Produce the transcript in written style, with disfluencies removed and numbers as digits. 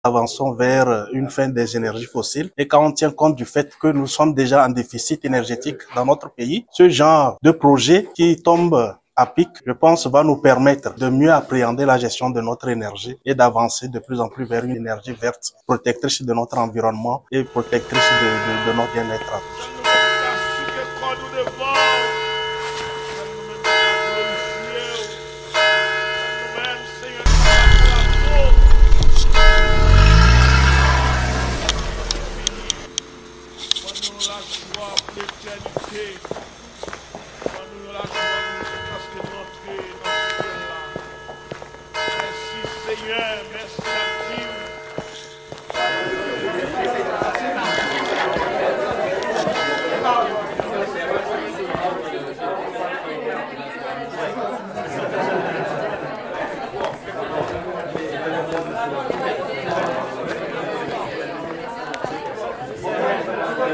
avançons vers une fin des énergies fossiles et quand on tient compte du fait que nous sommes déjà en déficit énergétique dans notre pays, ce genre de projet qui tombe à pic, je pense, va nous permettre de mieux appréhender la gestion de notre énergie et d'avancer de plus en plus vers une énergie verte, protectrice de notre environnement et protectrice de notre bien-être à tous. La joie pour l'éternité.